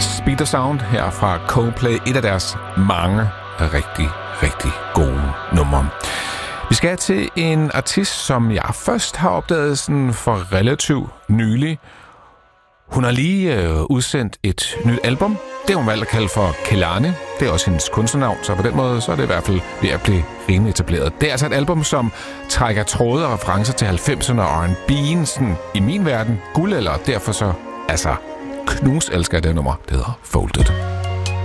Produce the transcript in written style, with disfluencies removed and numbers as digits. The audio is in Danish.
Speed the Sound her fra Coldplay, et af deres mange rigtig, rigtig gode numre. Vi skal til en artist, som jeg først har opdaget sådan for relativt nylig. Hun har lige udsendt et nyt album. Det har hun valgt at kalde for Kehlani. Det er også hendes kunstnernavn, så på den måde så er det i hvert fald ved at blive rimelig etableret. Det er altså et album, som trækker tråde og referencer til 90'erne og R&B'en, sådan i min verden guldalder. Derfor så, altså, knus elsker jeg det nummer, det hedder Folded.